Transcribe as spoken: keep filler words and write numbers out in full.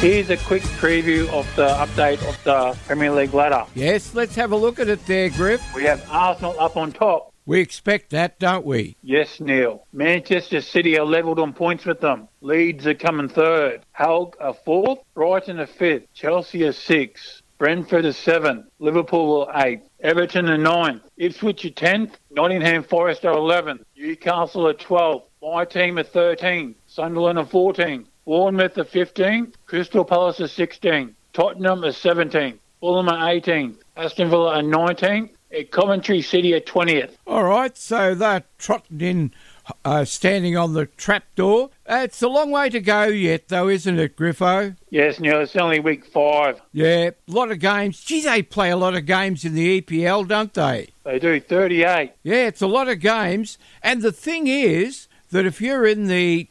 Here's a quick preview of the update of the Premier League ladder. Yes, let's have a look at it there, Griff. We have Arsenal up on top. We expect that, don't we? Yes, Neil. Manchester City are levelled on points with them. Leeds are coming third. Hull are fourth. Brighton are fifth. Chelsea are sixth. Brentford are seventh. Liverpool are eighth. Everton are ninth. Ipswich are tenth. Nottingham Forest are eleventh. Newcastle are twelfth. My team are thirteenth. Sunderland are fourteenth. Bournemouth are fifteenth. Crystal Palace are sixteenth. Tottenham are seventeenth. Fulham are eighteenth. Aston Villa are nineteenth. At Coventry City at twentieth. All right, so they're trotting in, uh, standing on the trapdoor. Uh, it's a long way to go yet, though, isn't it, Griffo? Yes, Neil, it's only week five. Yeah, a lot of games. Gee, they play a lot of games in the E P L, don't they? They do, thirty-eight. Yeah, it's a lot of games. And the thing is that if you're in the